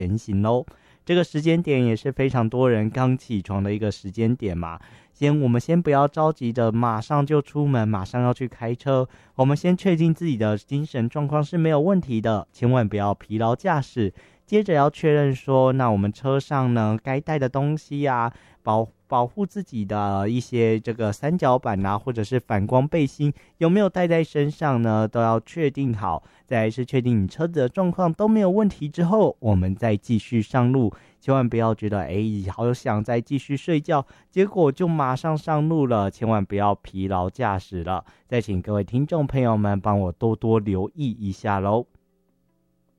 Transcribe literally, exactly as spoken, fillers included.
前行咯。这个时间点也是非常多人刚起床的一个时间点嘛，先我们先不要着急的马上就出门，马上要去开车，我们先确定自己的精神状况是没有问题的，千万不要疲劳驾驶。接着要确认说，那我们车上呢该带的东西啊，保保护自己的一些这个三角板啊，或者是反光背心有没有带在身上呢，都要确定好。再来是确定你车子的状况都没有问题之后，我们再继续上路。千万不要觉得哎，好想再继续睡觉，结果就马上上路了，千万不要疲劳驾驶了。再请各位听众朋友们帮我多多留意一下咯。